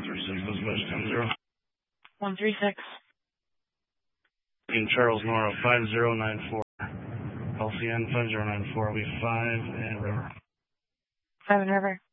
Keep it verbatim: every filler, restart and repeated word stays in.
three six, dispatch ten zero. one three six. In Charles Nora five zero nine four. L C N five zero nine four, will be five and river. five and river.